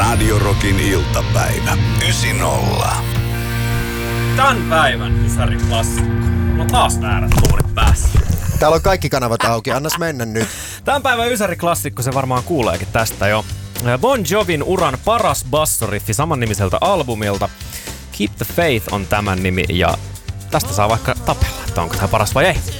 Radio Rockin iltapäivä. 9-0. Tän päivän Ysärin klassikko. No taas väärät luurit päässä. Täällä on kaikki kanavat auki, annas mennä nyt. Tän päivän Ysäri-klassikko, se varmaan kuuleekin tästä jo. Bon Jovin uran paras bassoriffi samannimiseltä albumilta. Keep the Faith on tämän nimi ja tästä saa vaikka tapella, että onko tämä paras vai ei.